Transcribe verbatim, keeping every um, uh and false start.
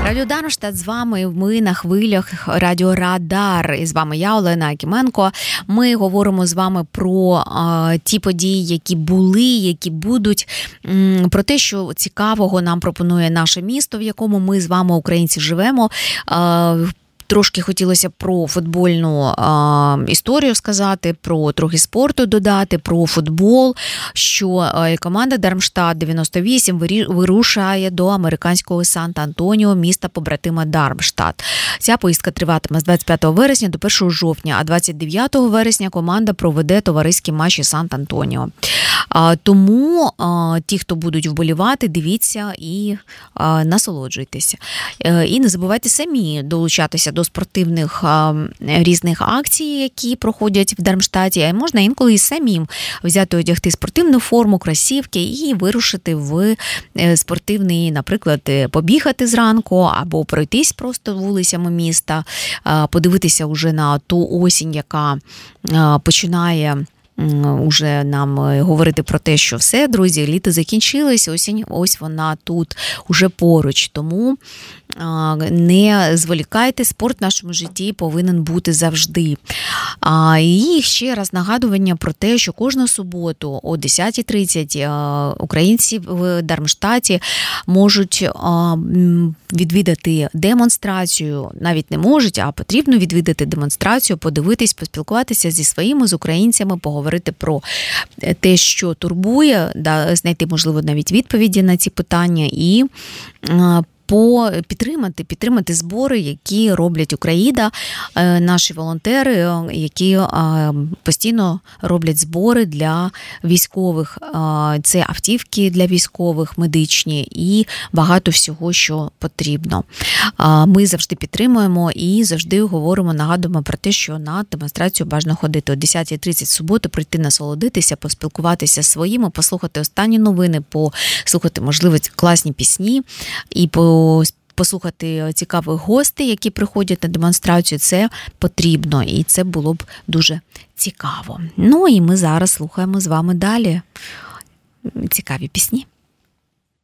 Радіо Дармштадт з вами, ми на хвилях Радіо Радар. І з вами я, Олена Акименко. Ми говоримо з вами про а, ті події, які були, які будуть, м, про те, що цікавого нам пропонує наше місто, в якому ми з вами, українці, живемо. А, Трошки хотілося про футбольну а, історію сказати, про трохи спорту додати, про футбол, що а, команда Дармштадт дев'яносто вісім вирушає до американського Сант-Антоніо, міста побратима Дармштадт. Ця поїздка триватиме з двадцять п'ятого вересня до першого жовтня, а двадцять дев'ятого вересня команда проведе товариські матчі Сант-Антоніо. А, тому а, ті, хто будуть вболівати, дивіться і а, насолоджуйтеся. А, і не забувайте самі долучатися до спортивних а, різних акцій, які проходять в Дармштадті. А можна інколи і самим взяти, одягти спортивну форму, кросівки і вирушити в спортивний, наприклад, побігати зранку або пройтись просто вулицями міста, а, подивитися уже на ту осінь, яка а, починає уже нам говорити про те, що все, друзі, літо закінчилось, осінь, ось вона тут уже поруч. Тому не зволікайте, спорт в нашому житті повинен бути завжди. І ще раз нагадування про те, що кожну суботу о десята тридцять українці в Дармштадті можуть відвідати демонстрацію, навіть не можуть, а потрібно відвідати демонстрацію, подивитись, поспілкуватися зі своїми, з українцями, поговорити про те, що турбує, знайти, можливо, навіть відповіді на ці питання і по підтримати, підтримати збори, які роблять Україна, наші волонтери, які постійно роблять збори для військових. Це автівки для військових, медичні і багато всього, що потрібно. Ми завжди підтримуємо і завжди говоримо, нагадуємо про те, що на демонстрацію бажано ходити о десята тридцять суботи, прийти насолодитися, поспілкуватися зі своїми, послухати останні новини, послухати, можливо, класні пісні і по послухати цікавих гостей, які приходять на демонстрацію. Це потрібно, і це було б дуже цікаво. Ну і ми зараз слухаємо з вами далі цікаві пісні.